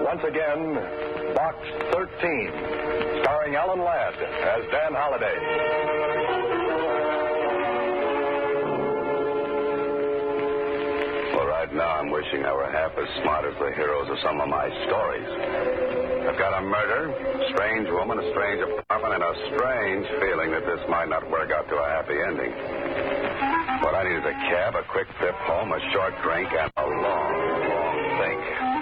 Once again, Box 13, starring Alan Ladd as Dan Holliday. Well, right now I'm wishing I were half as smart as the heroes of some of my stories. I've got a murder, a strange woman, a strange apartment, and a strange feeling that this might not work out to a happy ending. What I need is a cab, a quick trip home, a short drink, and a long, long think.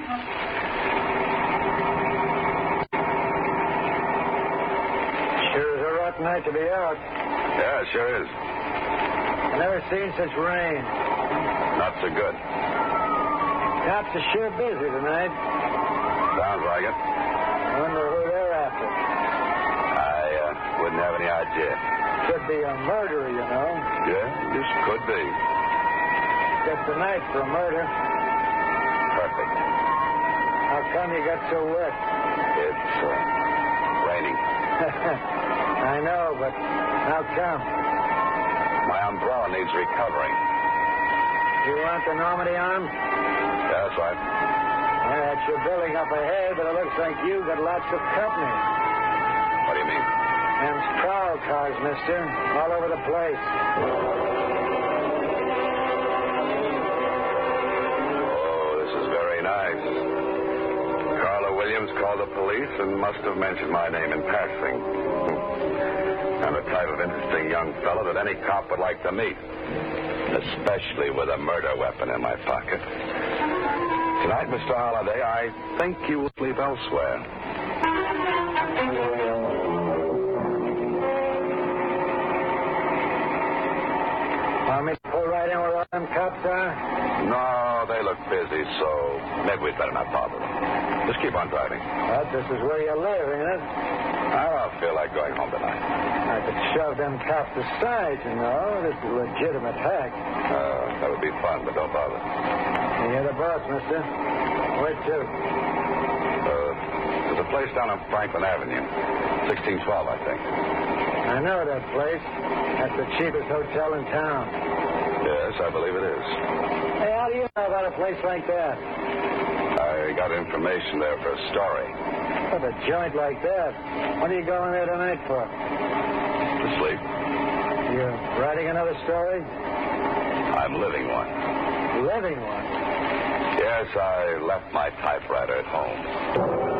Sure is a rotten night to be out. Yeah, it sure is. I've never seen such rain. Not so good. Cops are sure busy tonight. Sounds like it. I wonder who they're after. I wouldn't have any idea. Could be a murderer, you know. Yeah, just could be. Just the night for a murder. Perfect. How come you got so wet? It's raining. I know, but how come? My umbrella needs recovering. You want the Normandy arms? Yeah, that's right. Yeah, you're building up ahead, but it looks like you got lots of company. What do you mean? Them's prowl cars, mister. All over the place. Oh, this is very nice. Carla Williams called the police and must have mentioned my name in passing. I'm the type of interesting young fellow that any cop would like to meet, especially with a murder weapon in my pocket. Tonight, Mr. Holliday, I think you will sleep elsewhere. Want me to pull right in where all them cops are? No, they look busy, so maybe we'd better not bother them. Just keep on driving. Well, this is where you live, ain't it? I don't feel like going home tonight. I could shove them cops aside, you know. This is a legitimate hack. That would be fun, but don't bother. You're the boss, mister. Where to? There's a place down on Franklin Avenue. 1612, I think. I know that place. That's the cheapest hotel in town. Yes, I believe it is. Hey, how do you know about a place like that? I got information there for a story. With a joint like that. What are you going there tonight for? To sleep. You're writing another story? I'm living one. Living one? Yes, I left my typewriter at home.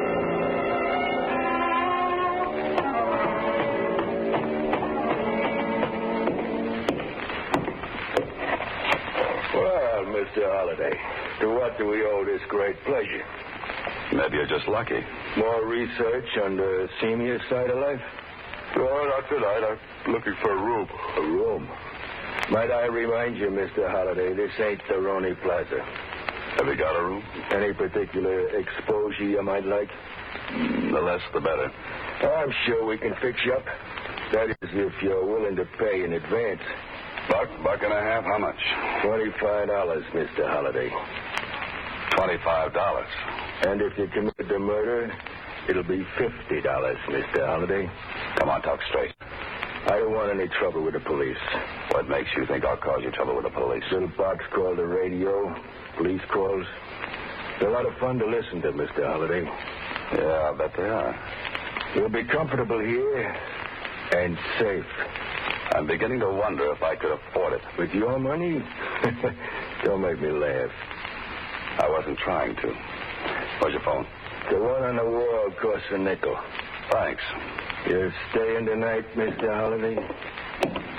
Well, Mr. Holliday, to what do we owe this great pleasure? Maybe you're just lucky. More research on the senior side of life? Well, not tonight. I'm looking for a room. A room? Might I remind you, Mr. Holliday, this ain't the Roney Plaza. Have you got a room? Any particular exposure you might like? The less, the better. I'm sure we can fix you up. That is, if you're willing to pay in advance. Buck and a half? How much? $25, Mr. Holliday. $25. And if you commit the murder, it'll be $50, Mr. Holliday. Come on, talk straight. I don't want any trouble with the police. What makes you think I'll cause you trouble with the police? Little box called the radio, police calls. They're a lot of fun to listen to, Mr. Holliday. Yeah, I bet they are. You'll be comfortable here and safe. I'm beginning to wonder if I could afford it. With your money? Don't make me laugh. I wasn't trying to. Where's your phone? The one on the wall costs a nickel. Thanks. You're staying tonight, Mr. Holliday?